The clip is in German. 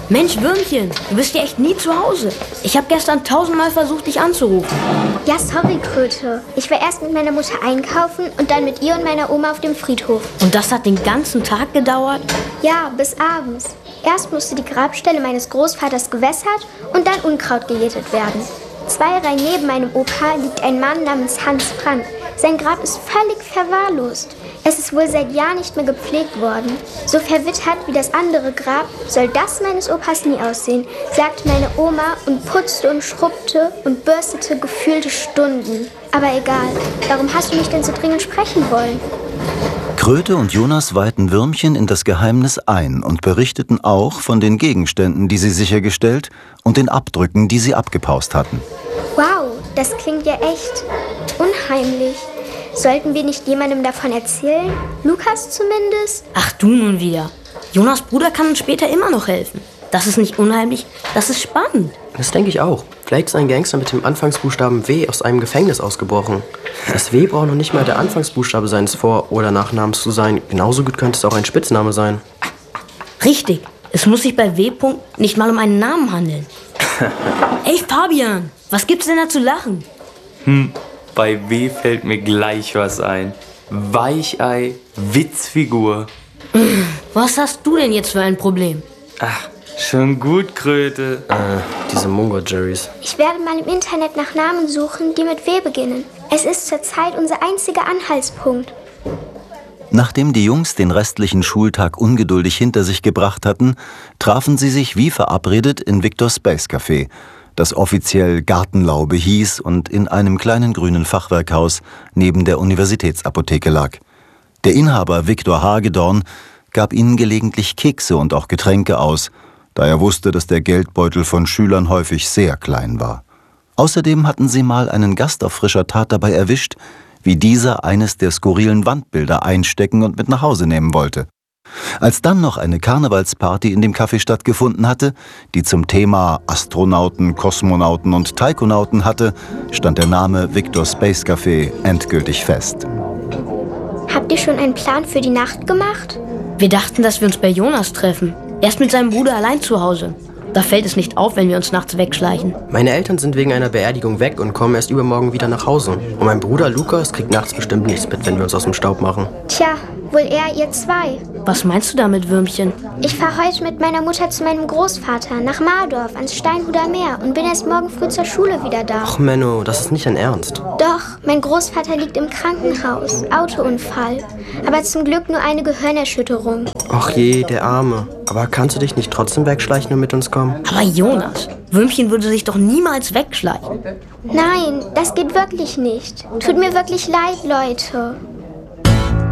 Mensch, Würmchen, du bist ja echt nie zu Hause. Ich habe gestern 1000-mal versucht, dich anzurufen. Ja, sorry, Kröte. Ich war erst mit meiner Mutter einkaufen und dann mit ihr und meiner Oma auf dem Friedhof. Und das hat den ganzen Tag gedauert? Ja, bis abends. Erst musste die Grabstelle meines Großvaters gewässert und dann Unkraut gejätet werden. 2 Reihen neben meinem Opa liegt ein Mann namens Hans Frank. Sein Grab ist völlig verwahrlost. Es ist wohl seit Jahren nicht mehr gepflegt worden. So verwittert wie das andere Grab soll das meines Opas nie aussehen, sagte meine Oma und putzte und schrubbte und bürstete gefühlte Stunden. Aber egal, warum hast du mich denn so dringend sprechen wollen? Kröte und Jonas weihten Würmchen in das Geheimnis ein und berichteten auch von den Gegenständen, die sie sichergestellt und den Abdrücken, die sie abgepaust hatten. Wow, das klingt ja echt unheimlich. Sollten wir nicht jemandem davon erzählen? Lukas zumindest? Ach du nun wieder. Jonas' Bruder kann uns später immer noch helfen. Das ist nicht unheimlich, das ist spannend. Das denke ich auch. Vielleicht ist ein Gangster mit dem Anfangsbuchstaben W aus einem Gefängnis ausgebrochen. Das W braucht noch nicht mal der Anfangsbuchstabe seines Vor- oder Nachnamens zu sein. Genauso gut könnte es auch ein Spitzname sein. Richtig. Es muss sich bei W. nicht mal um einen Namen handeln. Ey, Fabian, was gibt's denn da zu lachen? Bei W fällt mir gleich was ein. Weichei, Witzfigur. Was hast du denn jetzt für ein Problem? Ach, schon gut, Kröte. Diese Mungo-Jerrys. Ich werde mal im Internet nach Namen suchen, die mit W beginnen. Es ist zurzeit unser einziger Anhaltspunkt. Nachdem die Jungs den restlichen Schultag ungeduldig hinter sich gebracht hatten, trafen sie sich wie verabredet in Victors Space Café, das offiziell Gartenlaube hieß und in einem kleinen grünen Fachwerkhaus neben der Universitätsapotheke lag. Der Inhaber Viktor Hagedorn gab ihnen gelegentlich Kekse und auch Getränke aus, da er wusste, dass der Geldbeutel von Schülern häufig sehr klein war. Außerdem hatten sie mal einen Gast auf frischer Tat dabei erwischt, wie dieser eines der skurrilen Wandbilder einstecken und mit nach Hause nehmen wollte. Als dann noch eine Karnevalsparty in dem Café stattgefunden hatte, die zum Thema Astronauten, Kosmonauten und Taikonauten hatte, stand der Name Victor Space Café endgültig fest. Habt ihr schon einen Plan für die Nacht gemacht? Wir dachten, dass wir uns bei Jonas treffen. Er ist mit seinem Bruder allein zu Hause. Da fällt es nicht auf, wenn wir uns nachts wegschleichen. Meine Eltern sind wegen einer Beerdigung weg und kommen erst übermorgen wieder nach Hause. Und mein Bruder Lukas kriegt nachts bestimmt nichts mit, wenn wir uns aus dem Staub machen. Tja, wohl eher ihr 2. Was meinst du damit, Würmchen? Ich fahre heute mit meiner Mutter zu meinem Großvater nach Mardorf ans Steinhuder Meer und bin erst morgen früh zur Schule wieder da. Ach Menno, das ist nicht dein Ernst. Doch, mein Großvater liegt im Krankenhaus. Autounfall. Aber zum Glück nur eine Gehirnerschütterung. Ach je, der Arme. Aber kannst du dich nicht trotzdem wegschleichen und mit uns kommen? Aber Jonas, Würmchen würde sich doch niemals wegschleichen. Nein, das geht wirklich nicht. Tut mir wirklich leid, Leute.